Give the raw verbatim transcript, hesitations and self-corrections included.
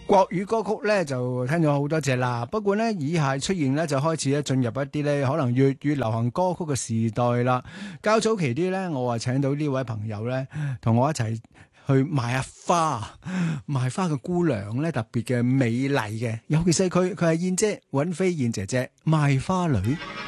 國語歌曲咧就聽咗好多隻啦，不過呢，以下出現咧就開始咧進入一啲咧可能粵語流行歌曲嘅時代啦。較早期啲咧，我話請到呢位朋友咧，同我一齊去賣下花，賣花嘅姑娘咧特別嘅美麗嘅，尤其是佢佢係燕姐，尹飛燕姐姐賣花女。